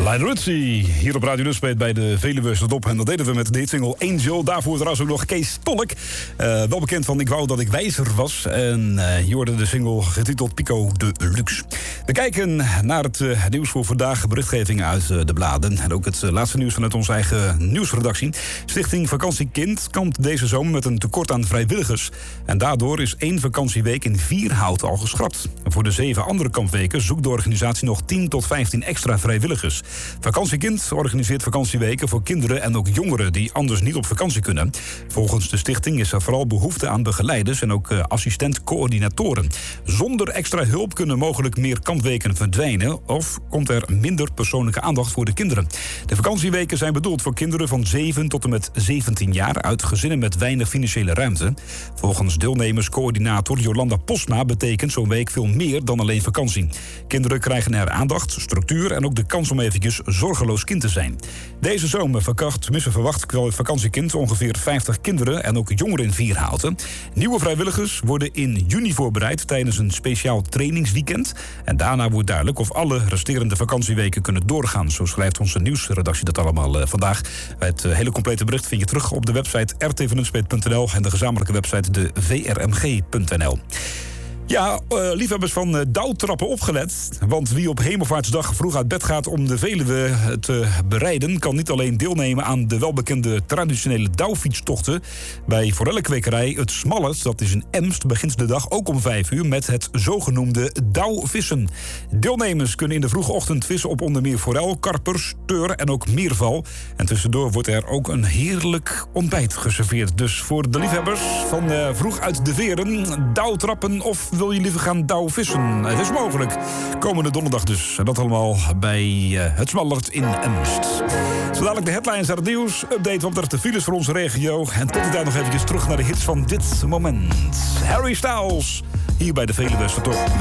Lionel Richie, hier op Radio Nunspeet bij de Veluwe stond op. En dat deden we met de hitsingle Angel. Daarvoor trouwens ook nog Kees Tolk. Wel bekend van Ik wou dat ik wijzer was. En je hoorde de single getiteld Pico de Luxe. We kijken naar het nieuws voor vandaag. Berichtgeving uit de bladen. En ook het laatste nieuws vanuit onze eigen nieuwsredactie. Stichting Vakantiekind kampt deze zomer met een tekort aan vrijwilligers. En daardoor is 1 vakantieweek in Vierhout al geschrapt. Voor de 7 andere kampweken zoekt de organisatie nog 10 tot 15 extra vrijwilligers. Vakantiekind organiseert vakantieweken voor kinderen en ook jongeren die anders niet op vakantie kunnen. Volgens de stichting is er vooral behoefte aan begeleiders en ook assistent-coördinatoren. Zonder extra hulp kunnen mogelijk meer kampweken verdwijnen of komt er minder persoonlijke aandacht voor de kinderen. De vakantieweken zijn bedoeld voor kinderen van 7 tot en met 17 jaar uit gezinnen met weinig financiële ruimte. Volgens deelnemerscoördinator Jolanda Posma betekent zo'n week veel meer dan alleen vakantie. Kinderen krijgen er aandacht, structuur en ook de kans om eventjes zorgeloos kind te zijn. Deze zomer verwacht Vakantiekind ongeveer 50 kinderen en ook jongeren in Vierhouten. Nieuwe vrijwilligers worden in juni voorbereid tijdens een speciaal trainingsweekend. En daarna wordt duidelijk of alle resterende vakantieweken kunnen doorgaan. Zo schrijft onze nieuwsredactie dat allemaal vandaag. Het hele complete bericht vind je terug op de website rtvnunspeet.nl en de gezamenlijke website de vrmg.nl. Ja, liefhebbers van douwtrappen opgelet. Want wie op Hemelvaartsdag vroeg uit bed gaat om de Veluwe te bereiden, kan niet alleen deelnemen aan de welbekende traditionele douwfietstochten. Bij forellenkwekerij Het Smallert, dat is in Emst, begint de dag ook om 5 uur met het zogenoemde douwvissen. Deelnemers kunnen in de vroege ochtend vissen op onder meer forel, karper, steur en ook meerval. En tussendoor wordt er ook een heerlijk ontbijt geserveerd. Dus voor de liefhebbers van vroeg uit de veren, douwtrappen of wil je liever gaan douwvissen? Het is mogelijk. Komende donderdag dus. En dat allemaal bij Het Smallert in Emst. Zo dadelijk de headlines uit het nieuws. Update wat betreft de files voor onze regio. En tot die tijd nog eventjes terug naar de hits van dit moment. Harry Styles. Hier bij de Veluwe stond op